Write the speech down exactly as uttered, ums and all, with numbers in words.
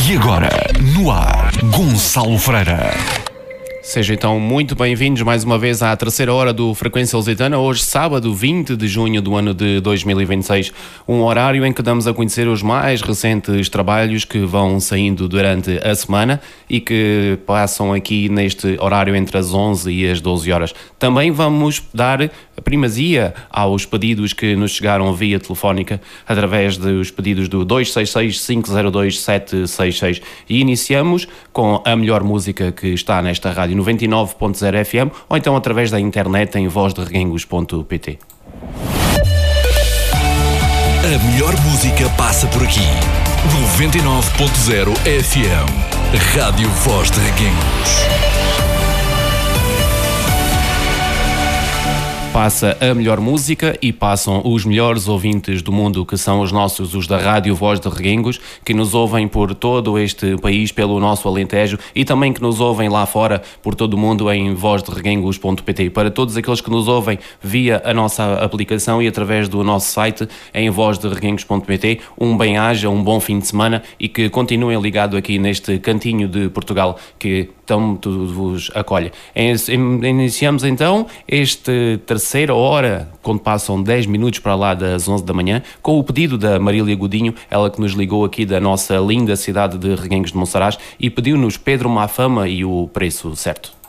E agora, no ar, Gonçalo Freira. Sejam então muito bem-vindos mais uma vez à terceira hora do Frequência Lusitana, hoje sábado vinte de junho do ano de dois mil e vinte e seis, um horário em que damos a conhecer os mais recentes trabalhos que vão saindo durante a semana e que passam aqui neste horário entre as onze e as doze horas. Também vamos dar a primazia aos pedidos que nos chegaram via telefónica através dos pedidos do dois seis seis, cinco zero dois, sete seis seis e iniciamos com a melhor música que está nesta rádio noventa e nove ponto zero F M ou então através da internet em voz de reguengos ponto pt. A melhor música passa por aqui. noventa e nove ponto zero F M. Rádio Voz de Reguengos. Passa a melhor música e passam os melhores ouvintes do mundo, que são os nossos, os da Rádio Voz de Reguengos, que nos ouvem por todo este país, pelo nosso Alentejo, e também que nos ouvem lá fora, por todo o mundo, em voz de reguengos ponto pt. Para todos aqueles que nos ouvem via a nossa aplicação e através do nosso site em voz de reguengos ponto pt, um bem-aja, um bom fim de semana e que continuem ligados aqui neste cantinho de Portugal que tanto vos acolhe. Iniciamos então este terceira hora, quando passam dez minutos para lá das onze da manhã, com o pedido da Marília Godinho, ela que nos ligou aqui da nossa linda cidade de Reguengos de Monsaraz e pediu-nos Pedro Mafama e o Preço Certo.